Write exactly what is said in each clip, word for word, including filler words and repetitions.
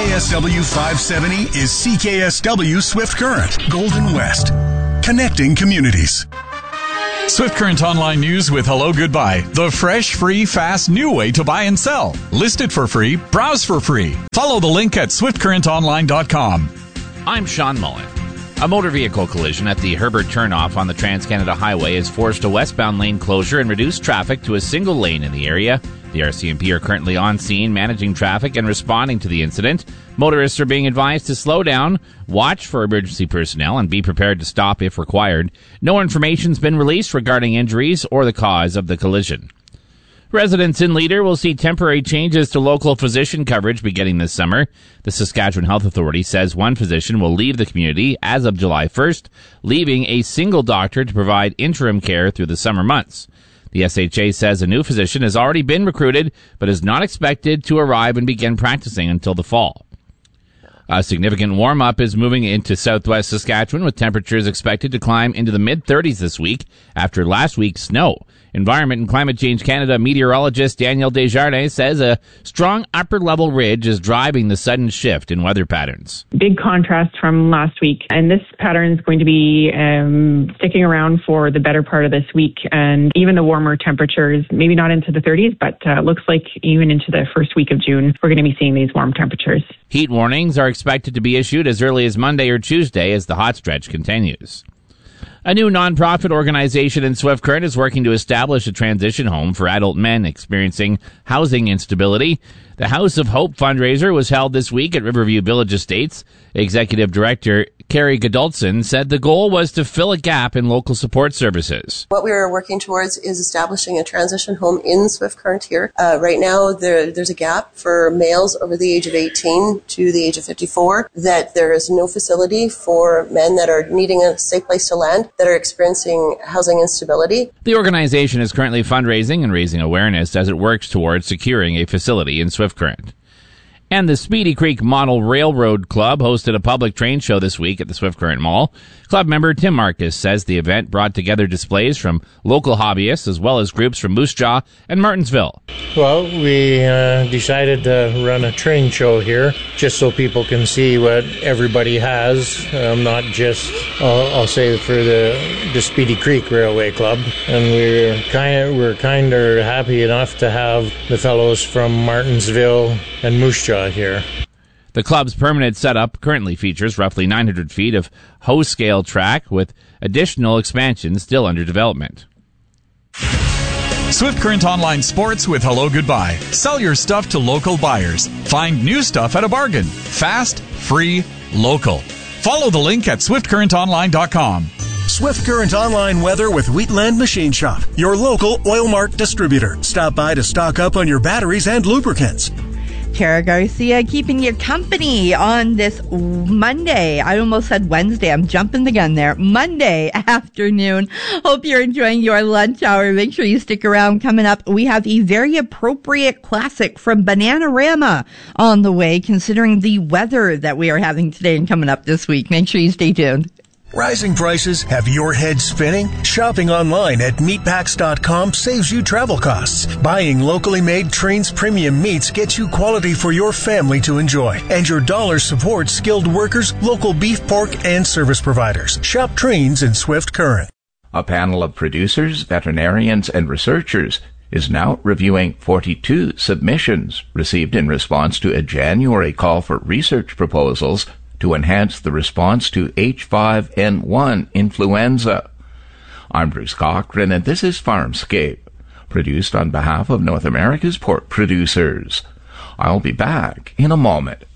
K S W five seventy is C K S W Swift Current, Golden West. Connecting communities. Swift Current Online News with Hello Goodbye. The fresh, free, fast, new way to buy and sell. List it for free. Browse for free. Follow the link at swift current online dot com. I'm Sean Mullen. A motor vehicle collision at the Herbert turnoff on the Trans-Canada Highway has forced a westbound lane closure and reduced traffic to a single lane in the area. The R C M P are currently on scene, managing traffic and responding to the incident. Motorists are being advised to slow down, watch for emergency personnel, and be prepared to stop if required. No information's been released regarding injuries or the cause of the collision. Residents in Leader will see temporary changes to local physician coverage beginning this summer. The Saskatchewan Health Authority says one physician will leave the community as of July first, leaving a single doctor to provide interim care through the summer months. The S H A says a new physician has already been recruited, but is not expected to arrive and begin practicing until the fall. A significant warm-up is moving into southwest Saskatchewan, with temperatures expected to climb into the mid-thirties this week after last week's snow. Environment and Climate Change Canada meteorologist Daniel Desjardins says a strong upper-level ridge is driving the sudden shift in weather patterns. Big contrast from last week, and this pattern is going to be um, sticking around for the better part of this week, and even the warmer temperatures, maybe not into the thirties, but uh, looks like even into the first week of June, we're going to be seeing these warm temperatures. Heat warnings are expected to be issued as early as Monday or Tuesday as the hot stretch continues. A new nonprofit organization in Swift Current is working to establish a transition home for adult men experiencing housing instability. The House of Hope fundraiser was held this week at Riverview Village Estates. Executive Director Carrie Godolson said the goal was to fill a gap in local support services. What we are working towards is establishing a transition home in Swift Current here. Uh, right now, there, there's a gap for males over the age of eighteen to the age of fifty-four, that there is no facility for men that are needing a safe place to land, that are experiencing housing instability. The organization is currently fundraising and raising awareness as it works towards securing a facility in Swift Current. And the Speedy Creek Model Railroad Club hosted a public train show this week at the Swift Current Mall. Club member Tim Marcus says the event brought together displays from local hobbyists as well as groups from Moose Jaw and Martinsville. Well, we uh, decided to run a train show here just so people can see what everybody has, um, not just, uh, I'll say, for the, the Speedy Creek Railway Club. And we're kind of we're kind of happy enough to have the fellows from Martinsville and Moose Jaw here. The club's permanent setup currently features roughly nine hundred feet of hoe-scale track, with additional expansions still under development. Swift Current Online Sports with Hello Goodbye. Sell your stuff to local buyers. Find new stuff at a bargain. Fast, free, local. Follow the link at swift current online dot com. Swift Current Online weather with Wheatland Machine Shop, your local Oil Mart distributor. Stop by to stock up on your batteries and lubricants. Tara Garcia keeping you company on this Monday. I almost said Wednesday. I'm jumping the gun there. Monday afternoon. Hope you're enjoying your lunch hour. Make sure you stick around. Coming up, we have a very appropriate classic from Bananarama on the way, considering the weather that we are having today and coming up this week. Make sure you stay tuned. Rising prices have your head spinning? Shopping online at meatpacks dot com saves you travel costs. Buying locally made Trains premium meats gets you quality for your family to enjoy. And your dollar supports skilled workers, local beef, pork, and service providers. Shop Trains in Swift Current. A panel of producers, veterinarians, and researchers is now reviewing forty-two submissions received in response to a January call for research proposals to enhance the response to H five N one influenza. I'm Bruce Cochran, and this is Farmscape, produced on behalf of North America's pork producers. I'll be back in a moment.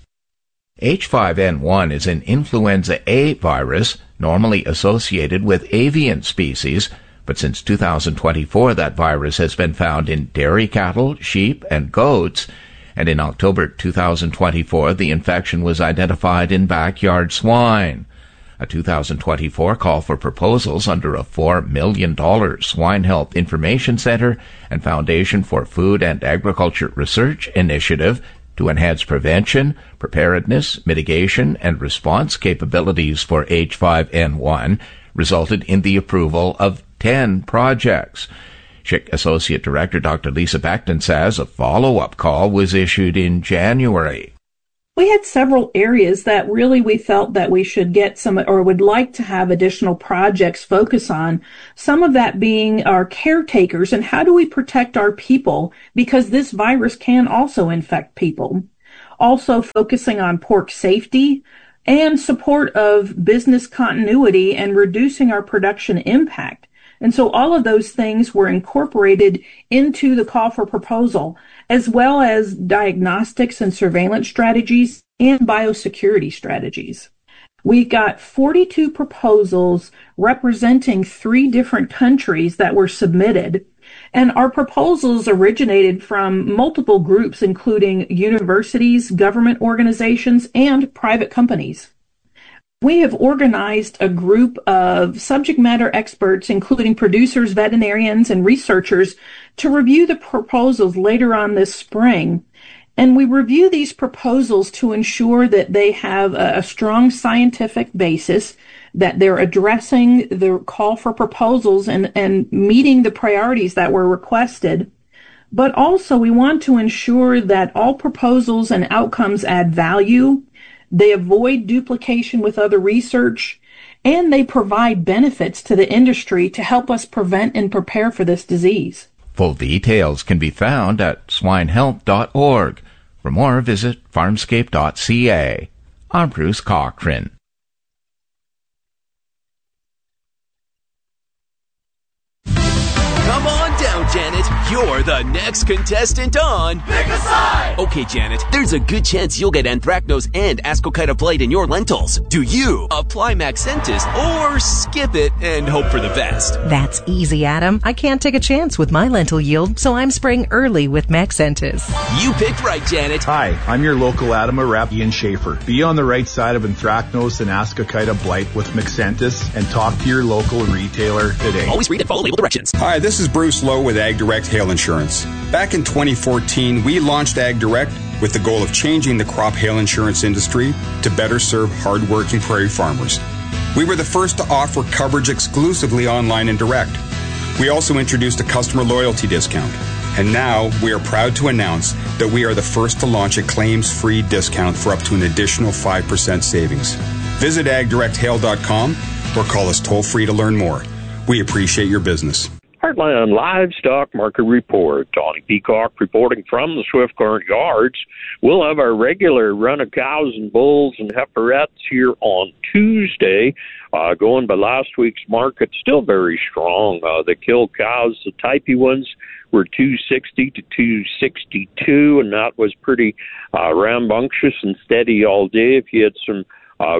H five N one is an influenza A virus normally associated with avian species, but since two thousand twenty-four that virus has been found in dairy cattle, sheep, and goats, and in October two thousand twenty-four, the infection was identified in backyard swine. A two thousand twenty-four call for proposals under a four million dollars Swine Health Information Center and Foundation for Food and Agriculture Research initiative to enhance prevention, preparedness, mitigation, and response capabilities for H five N one resulted in the approval of ten projects. S H I C Associate Director Doctor Lisa Beckton says a follow-up call was issued in January. We had several areas that really we felt that we should get some or would like to have additional projects focus on. Some of that being our caretakers and how do we protect our people, because this virus can also infect people. Also focusing on pork safety and support of business continuity and reducing our production impact. And so all of those things were incorporated into the call for proposal, as well as diagnostics and surveillance strategies and biosecurity strategies. We got forty-two proposals representing three different countries that were submitted. And our proposals originated from multiple groups, including universities, government organizations, and private companies. We have organized a group of subject matter experts, including producers, veterinarians, and researchers, to review the proposals later on this spring. And we review these proposals to ensure that they have a strong scientific basis, that they're addressing the call for proposals and, and meeting the priorities that were requested. But also we want to ensure that all proposals and outcomes add value, they avoid duplication with other research, and they provide benefits to the industry to help us prevent and prepare for this disease. Full details can be found at swine health dot org. For more, visit farmscape dot c a. I'm Bruce Cochran. Come on down, Janet. You're the next contestant on Pick a Side. Okay, Janet, there's a good chance you'll get anthracnose and ascochyta blight in your lentils. Do you apply Maxentis or skip it and hope for the best? That's easy, Adam. I can't take a chance with my lentil yield, so I'm spraying early with Maxentis. You picked right, Janet. Hi, I'm your local Adama rep, Ian Schaefer. Be on the right side of anthracnose and ascochyta blight with Maxentis and talk to your local retailer today. Always read and follow label directions. Hi, this is Bruce Lowe with AgDirect Hail Insurance. Back in twenty fourteen, we launched AgDirect with the goal of changing the crop hail insurance industry to better serve hardworking prairie farmers. We were the first to offer coverage exclusively online and direct. We also introduced a customer loyalty discount. And now we are proud to announce that we are the first to launch a claims-free discount for up to an additional five percent savings. Visit ag direct hail dot com or call us toll-free to learn more. We appreciate your business. Heartland Livestock Market Report. Tawny Peacock reporting from the Swift Current Yards. We'll have our regular run of cows and bulls and heiferettes here on Tuesday. Uh, going by last week's market, still very strong. Uh, the killed cows, the typey ones, were two sixty to two sixty-two, and that was pretty uh, rambunctious and steady all day. If you had some uh,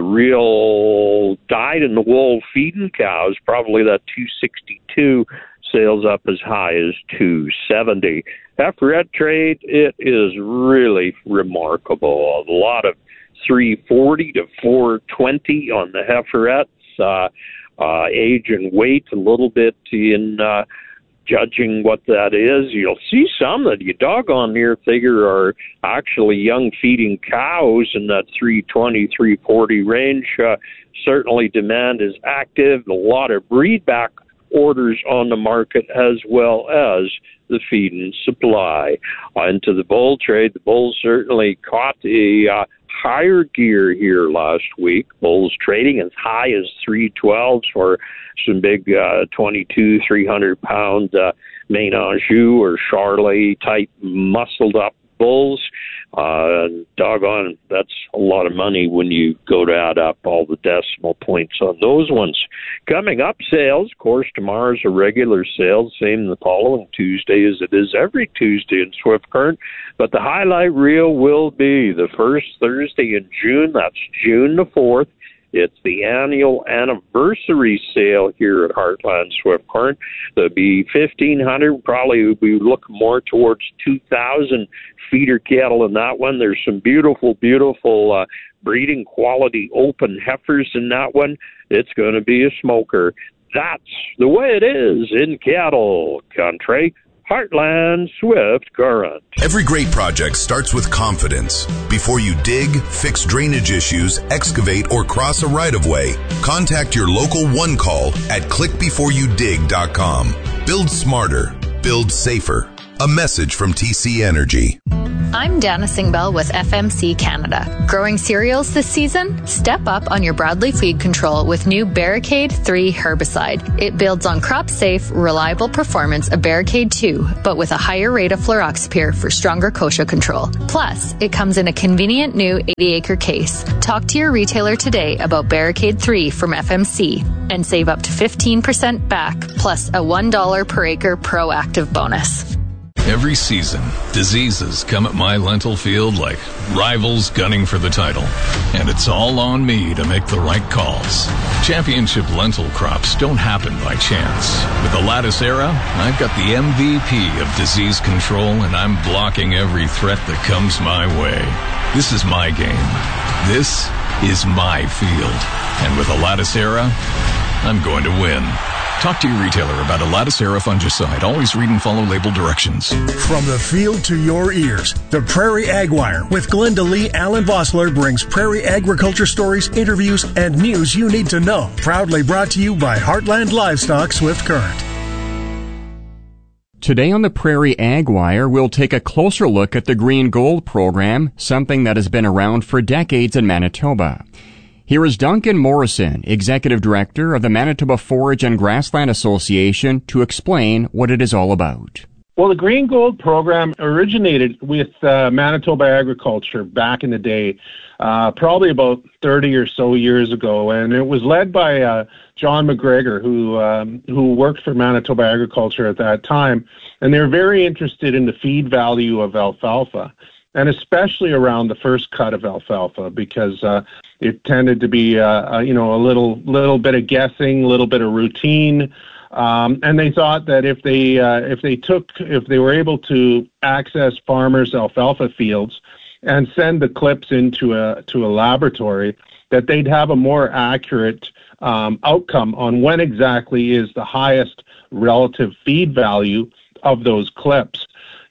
real dyed-in-the-wool feeding cows, probably that two sixty-two sales up as high as two seventy. Heiferette trade, it is really remarkable. A lot of three forty to four twenty on the heiferettes. Uh, uh, age and weight a little bit in uh, judging what that is. You'll see some that you doggone near figure are actually young feeding cows in that three twenty, three forty range. Uh, certainly demand is active. A lot of breed back orders on the market as well as the feed and supply. Uh, into the bull trade, the bulls certainly caught a uh, higher gear here last week. Bulls trading as high as three twelves for some big uh, twenty-two, three hundred pound uh, Maine Anjou or Charolais type muscled up bulls. Uh, doggone, that's a lot of money when you go to add up all the decimal points on those ones. Coming up, sales. Of course, tomorrow's a regular sale, same the following Tuesday as it is every Tuesday in Swift Current. But the highlight reel will be the first Thursday in June. That's June the fourth. It's the annual anniversary sale here at Heartland Swift Current. There'll be fifteen hundred, probably we look more towards two thousand feeder cattle in that one. There's some beautiful, beautiful uh, breeding quality open heifers in that one. It's going to be a smoker. That's the way it is in cattle country. Heartland Swift Current. Every great project starts with confidence. Before you dig, fix drainage issues, excavate, or cross a right-of-way, contact your local One Call at click before you dig dot com. Build smarter. Build safer. A message from T C Energy. I'm Dana Singbell with F M C Canada. Growing cereals this season? Step up on your broadleaf weed control with new Barricade three herbicide. It builds on crop-safe, reliable performance of Barricade two, but with a higher rate of fluroxypyr for stronger kochia control. Plus, it comes in a convenient new eighty acre case. Talk to your retailer today about Barricade three from F M C and save up to fifteen percent back, plus a one dollar per acre proactive bonus. Every season, diseases come at my lentil field like rivals gunning for the title. And it's all on me to make the right calls. Championship lentil crops don't happen by chance. With the Lattice Era, I've got the M V P of disease control, and I'm blocking every threat that comes my way. This is my game. This is my field. And with the Lattice Era, I'm going to win. Talk to your retailer about a Lattice Era fungicide. Always read and follow label directions. From the field to your ears, the Prairie Ag Wire with Glenda Lee Allen Vossler brings prairie agriculture stories, interviews, and news you need to know. Proudly brought to you by Heartland Livestock Swift Current. Today on the Prairie Ag Wire, we'll take a closer look at the Green Gold program, something that has been around for decades in Manitoba. Here is Duncan Morrison, Executive Director of the Manitoba Forage and Grassland Association, to explain what it is all about. Well, the Green Gold program originated with uh, Manitoba agriculture back in the day, uh, probably about thirty or so years ago, and it was led by uh, John McGregor, who um, who worked for Manitoba agriculture at that time, and they were very interested in the feed value of alfalfa, and especially around the first cut of alfalfa, because uh, it tended to be, uh, uh, you know, a little little bit of guessing, a little bit of routine, um, and they thought that if they uh, if they took if they were able to access farmers' alfalfa fields and send the clips into a to a laboratory, that they'd have a more accurate um, outcome on when exactly is the highest relative feed value of those clips.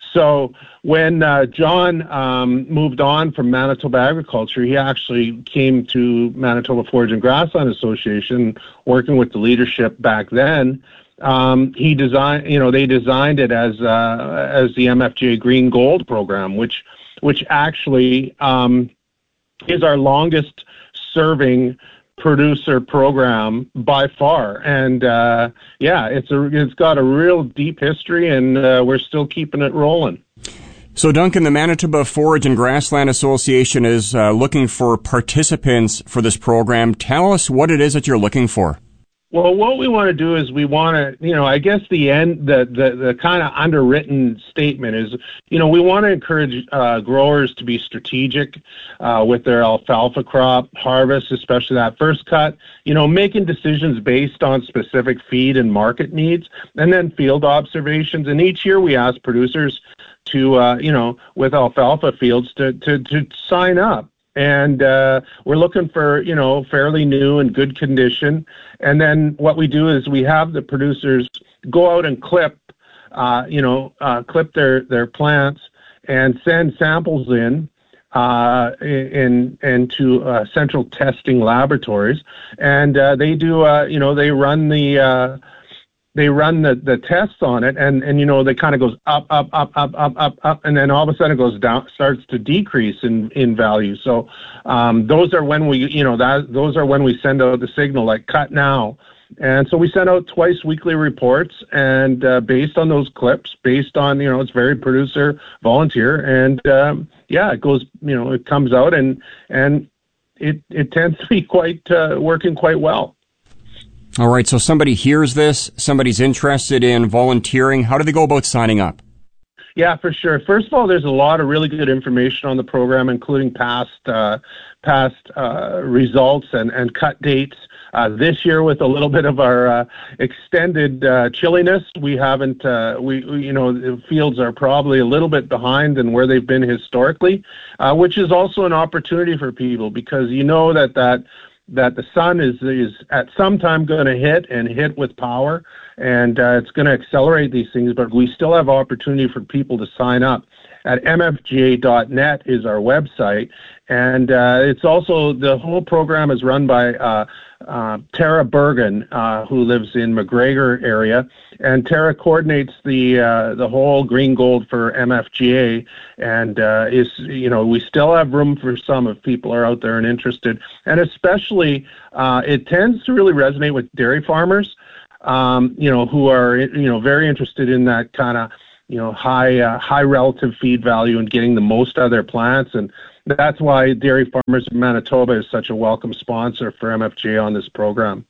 So when uh, John um, moved on from Manitoba Agriculture, he actually came to Manitoba Forage and Grassland Association, working with the leadership back then. Um, he designed, you know, they designed it as uh, as the M F G A Green Gold program, which which actually um, is our longest serving producer program by far, and uh, yeah, it's a it's got a real deep history, and uh, we're still keeping it rolling. So, Duncan, the Manitoba Forage and Grassland Association is uh, looking for participants for this program. Tell us what it is that you're looking for. Well, what we want to do is we want to, you know, I guess the end, the the, the kind of underwritten statement is, you know, we want to encourage uh, growers to be strategic uh, with their alfalfa crop harvest, especially that first cut, you know, making decisions based on specific feed and market needs, and then field observations. And each year we ask producers to, uh, you know, with alfalfa fields to, to, to sign up. And uh, we're looking for, you know, fairly new and good condition. And then what we do is we have the producers go out and clip, uh, you know, uh, clip their, their plants and send samples in, uh, in, into uh, central testing laboratories. And uh, they do, uh, you know, they run the, uh, they run the, the tests on it, and, and you know, they kind of goes up, up, up, up, up, up, up, and then all of a sudden it goes down, starts to decrease in, in value. So um, those are when we, you know, that those are when we send out the signal, like cut now. And so we send out twice weekly reports, and uh, based on those clips, based on, you know, it's very producer volunteer, and um, yeah, it goes, you know, it comes out, and and it it tends to be quite uh, working quite well. All right, so somebody hears this, somebody's interested in volunteering. How do they go about signing up? Yeah, for sure. First of all, there's a lot of really good information on the program, including past uh, past uh, results and, and cut dates. Uh, this year, with a little bit of our uh, extended uh, chilliness, we haven't, uh, we, we, you know, the fields are probably a little bit behind than where they've been historically, uh, which is also an opportunity for people, because you know that that that the sun is is at some time going to hit and hit with power, and uh, it's going to accelerate these things, but we still have opportunity for people to sign up. at m f g a dot net is our website. And uh, it's also, the whole program is run by uh, uh, Tara Bergen, uh, who lives in McGregor area. And Tara coordinates the uh, the whole Green Gold for M F G A. And, uh, is you know, we still have room for some if people are out there and interested. And especially, uh, it tends to really resonate with dairy farmers, um, you know, who are, you know, very interested in that kind of, you know, high uh, high relative feed value and getting the most out of their plants. And that's why Dairy Farmers of Manitoba is such a welcome sponsor for M F G A on this program.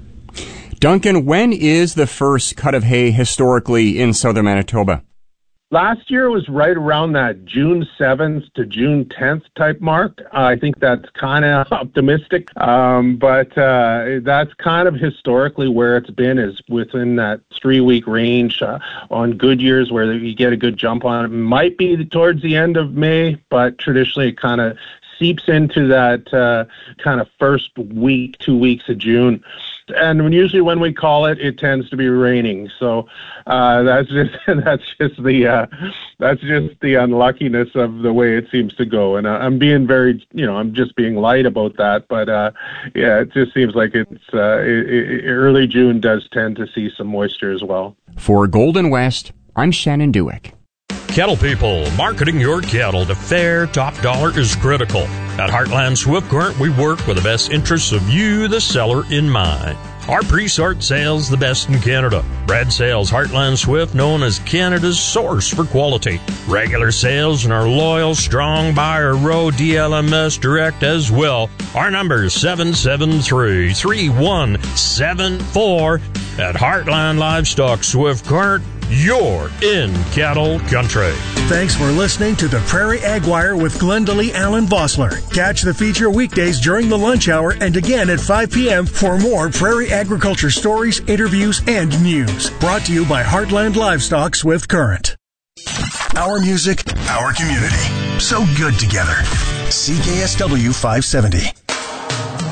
Duncan, when is the first cut of hay historically in southern Manitoba? Last year was right around that June seventh to June tenth type mark. Uh, I think that's kind of optimistic, um, but uh, that's kind of historically where it's been, is within that three-week range uh, on good years where you get a good jump on it. It might be towards the end of May, but traditionally it kind of seeps into that uh, kind of first week, two weeks of June. And when, usually when we call it, it tends to be raining. So uh, that's just that's just the uh, that's just the unluckiness of the way it seems to go. And uh, I'm being very, you know, I'm just being light about that. But uh, yeah, it just seems like it's uh, it, it, early June does tend to see some moisture as well. For Golden West, I'm Shannon Dewick. Cattle people, marketing your cattle to fair top dollar is critical. At Heartland Swift Current, we work with the best interests of you, the seller, in mind. Our pre-sort sales the best in Canada. Bred sales Heartland Swift, known as Canada's source for quality. Regular sales and our loyal, strong buyer row D L M S direct as well. Our number is seven seven three, three one seven four. At Heartland Livestock Swift Current, you're in cattle country. Thanks for listening to the Prairie Ag Wire with Glendalee Allen Vossler. Catch the feature weekdays during the lunch hour and again at five p.m. for more prairie agriculture stories, interviews, and news. Brought to you by Heartland Livestock Swift Current. Our music, our community. So good together. C K S W five seventy.